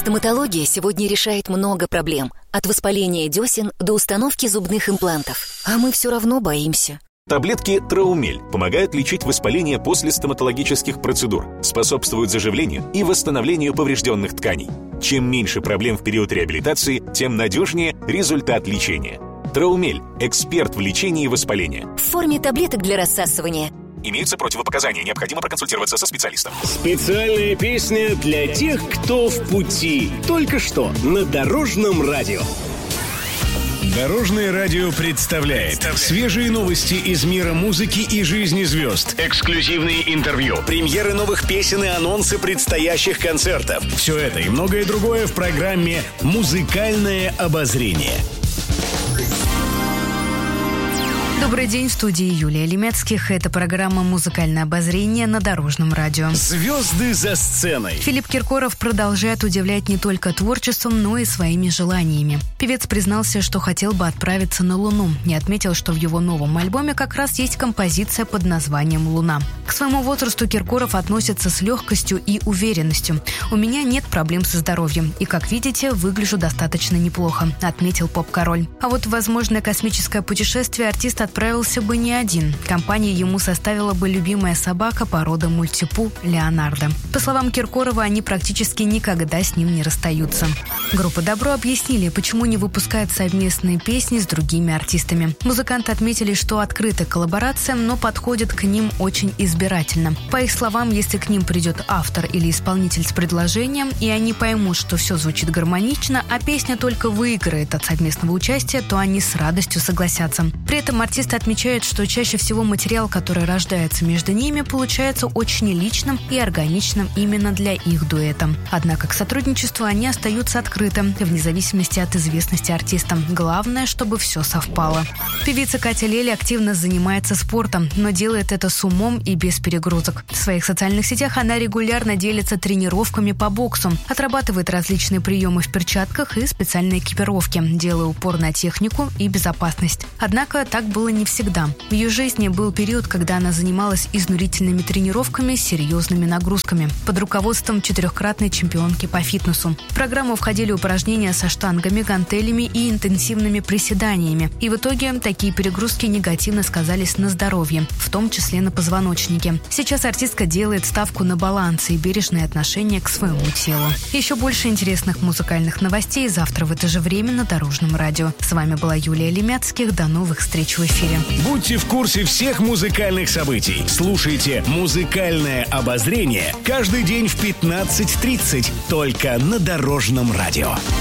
Стоматология сегодня решает много проблем. От воспаления десен до установки зубных имплантов. А мы все равно боимся. Таблетки Траумель помогают лечить воспаление после стоматологических процедур, способствуют заживлению и восстановлению поврежденных тканей. Чем меньше проблем в период реабилитации, тем надежнее результат лечения. Траумель – эксперт в лечении воспаления. В форме таблеток для рассасывания. Имеются противопоказания, необходимо проконсультироваться со специалистом. Специальная песня для тех, кто в пути. Только что на Дорожном радио. Дорожное радио представляет свежие новости из мира музыки и жизни звезд. Эксклюзивные интервью, премьеры новых песен и анонсы предстоящих концертов. Все это и многое другое в программе «Музыкальное обозрение». Добрый день, в студии Юлия Лемецких. Это программа «Музыкальное обозрение» на Дорожном радио. Звезды за сценой. Филипп Киркоров продолжает удивлять не только творчеством, но и своими желаниями. Певец признался, что хотел бы отправиться на Луну, и отметил, что в его новом альбоме как раз есть композиция под названием «Луна». К своему возрасту Киркоров относится с легкостью и уверенностью. «У меня нет проблем со здоровьем, и, как видите, выгляжу достаточно неплохо», — отметил поп-король. А вот в возможное космическое путешествие артист отправился бы не один. Компанию ему составила бы любимая собака породы мультипу Леонардо. По словам Киркорова, они практически никогда с ним не расстаются. Группа «Добро» объяснили, почему не выпускают совместные песни с другими артистами. Музыканты отметили, что открыты к коллаборациям, но подходят к ним очень избирательно. По их словам, если к ним придет автор или исполнитель с предложением, и они поймут, что все звучит гармонично, а песня только выиграет от совместного участия, то они с радостью согласятся. При этом артисты отмечают, что чаще всего материал, который рождается между ними, получается очень личным и органичным именно для их дуэта. Однако к сотрудничеству они остаются открыты, вне зависимости от известности артиста. Главное, чтобы все совпало. Певица Катя Лель активно занимается спортом, но делает это с умом и без перегрузок. В своих социальных сетях она регулярно делится тренировками по боксу, отрабатывает различные приемы в перчатках и специальной экипировке, делая упор на технику и безопасность. Однако так было не всегда. В ее жизни был период, когда она занималась изнурительными тренировками с серьезными нагрузками под руководством 4-кратной чемпионки по фитнесу. В программу входили упражнения со штангами, гантелями и интенсивными приседаниями. И в итоге такие перегрузки негативно сказались на здоровье, в том числе на позвоночнике. Сейчас артистка делает ставку на баланс и бережное отношение к своему телу. Еще больше интересных музыкальных новостей завтра в это же время на Дорожном радио. С вами была Юлия Лемецких. До новых встреч в эфире. Будьте в курсе всех музыкальных событий. Слушайте «Музыкальное обозрение» каждый день в 15:30 только на Дорожном радио.